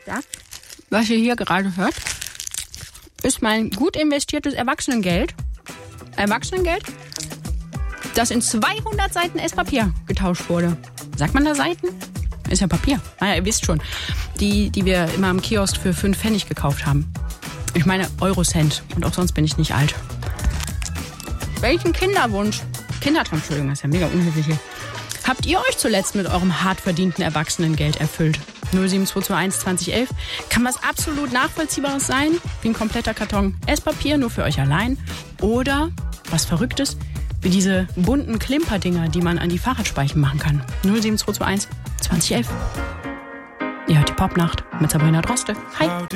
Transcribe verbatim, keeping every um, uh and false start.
Das, was ihr hier gerade hört, ist mein gut investiertes Erwachsenengeld. Erwachsenengeld, das in zweihundert Seiten Esspapier getauscht wurde. Sagt man da Seiten? Ist ja Papier. Naja, ihr wisst schon. Die, die wir immer am Kiosk für fünf Pfennig gekauft haben. Ich meine Eurocent. Und auch sonst bin ich nicht alt. Welchen Kinderwunsch, Kindertraum, Entschuldigung, das ist ja mega unhöflich hier, habt ihr euch zuletzt mit eurem hart verdienten Erwachsenengeld erfüllt? null sieben zwei zwei eins zwanzig elf. Kann was absolut Nachvollziehbares sein, wie ein kompletter Karton Esspapier, nur für euch allein. Oder was Verrücktes, wie diese bunten Klimperdinger, die man an die Fahrradspeichen machen kann. null sieben zwei zwei eins zwanzig elf. Ihr hört die Popnacht mit Sabrina Droste. Hi.